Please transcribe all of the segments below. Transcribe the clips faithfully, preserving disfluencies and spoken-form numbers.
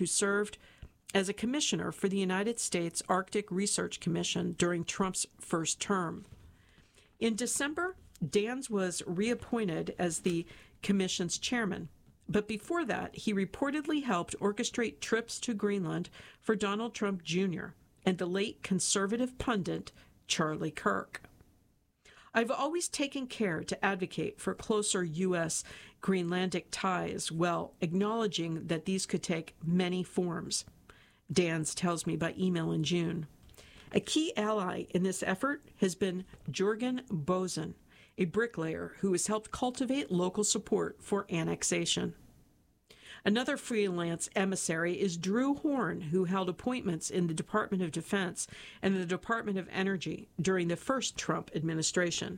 who served as a commissioner for the United States Arctic Research Commission during Trump's first term. In December, Dans was reappointed as the commission's chairman, but before that, he reportedly helped orchestrate trips to Greenland for Donald Trump Junior and the late conservative pundit Charlie Kirk. I've always taken care to advocate for closer U S Greenlandic ties while acknowledging that these could take many forms, Dans tells me by email in June. A key ally in this effort has been Jørgen Bosen, a bricklayer who has helped cultivate local support for annexation. Another freelance emissary is Drew Horn, who held appointments in the Department of Defense and the Department of Energy during the first Trump administration.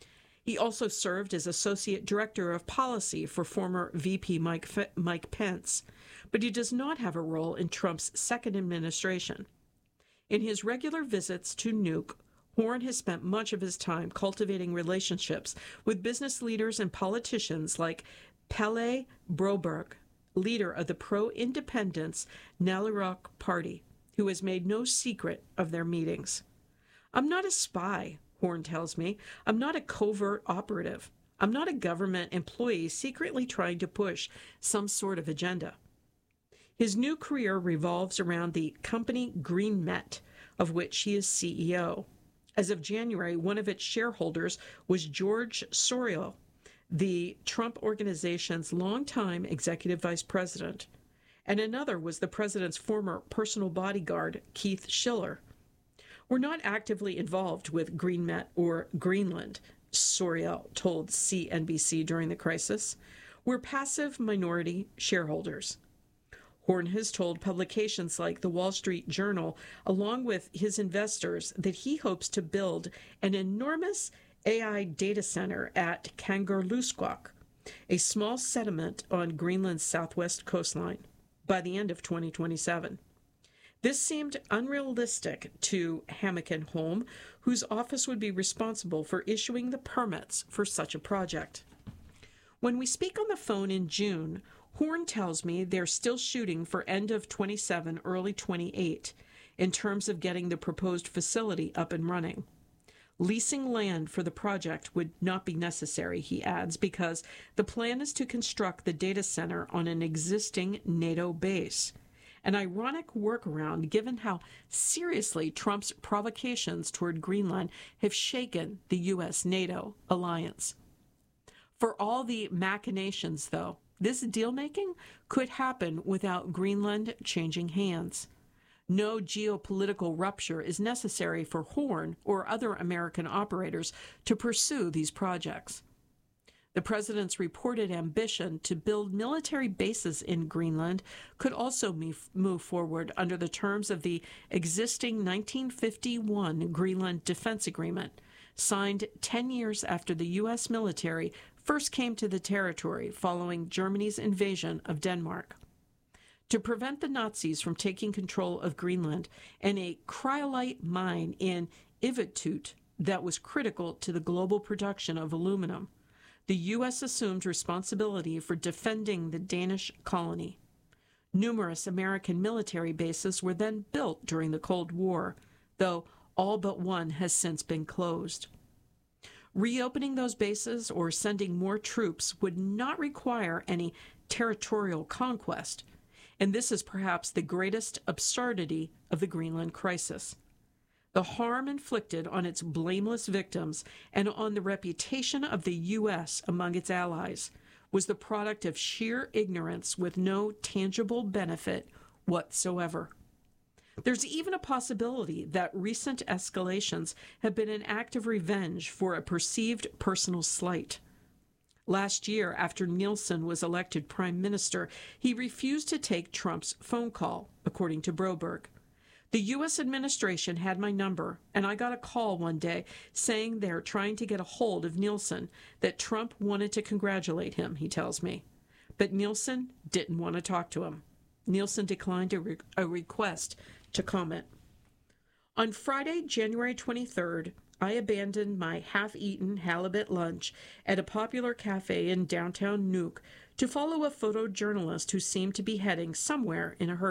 He also served as Associate Director of Policy for former V P Mike, F- Mike Pence, but he does not have a role in Trump's second administration. In his regular visits to Nuuk, Horn has spent much of his time cultivating relationships with business leaders and politicians like Pelle Broberg, leader of the pro-independence Nalirok Party, who has made no secret of their meetings. I'm not a spy, Horn tells me. I'm not a covert operative. I'm not a government employee secretly trying to push some sort of agenda. His new career revolves around the company GreenMet, of which he is C E O. As of January, one of its shareholders was George Soros, the Trump Organization's longtime executive vice president, and another was the president's former personal bodyguard, Keith Schiller. We're not actively involved with GreenMet or Greenland, Soros told C N B C during the crisis. We're passive minority shareholders. Horn has told publications like the Wall Street Journal, along with his investors, that he hopes to build an enormous A I data center at Kangerlussuaq, a small settlement on Greenland's southwest coastline, by the end of twenty twenty-seven. This seemed unrealistic to Hammack and Holm, whose office would be responsible for issuing the permits for such a project. When we speak on the phone in June, Horn tells me they're still shooting for end of twenty-seven, early twenty-eight, in terms of getting the proposed facility up and running. Leasing land for the project would not be necessary, he adds, because the plan is to construct the data center on an existing NATO base. An ironic workaround given how seriously Trump's provocations toward Greenland have shaken the U S NATO alliance. For all the machinations, though, this deal-making could happen without Greenland changing hands. No geopolitical rupture is necessary for Horn or other American operators to pursue these projects. The president's reported ambition to build military bases in Greenland could also move forward under the terms of the existing nineteen fifty-one Greenland Defense Agreement, signed ten years after the U S military first came to the territory following Germany's invasion of Denmark. To prevent the Nazis from taking control of Greenland and a cryolite mine in Ivitut that was critical to the global production of aluminum, the U S assumed responsibility for defending the Danish colony. Numerous American military bases were then built during the Cold War, though all but one has since been closed. Reopening those bases or sending more troops would not require any territorial conquest, and this is perhaps the greatest absurdity of the Greenland crisis. The harm inflicted on its blameless victims and on the reputation of the U S among its allies was the product of sheer ignorance with no tangible benefit whatsoever. There's even a possibility that recent escalations have been an act of revenge for a perceived personal slight. Last year, after Nielsen was elected prime minister, he refused to take Trump's phone call, according to Broberg. The U S administration had my number, and I got a call one day saying they're trying to get a hold of Nielsen, that Trump wanted to congratulate him, he tells me. But Nielsen didn't want to talk to him. Nielsen declined a, re- a request to comment. On Friday, January twenty-third, I abandoned my half-eaten halibut lunch at a popular cafe in downtown Nuuk to follow a photojournalist who seemed to be heading somewhere in a hurry.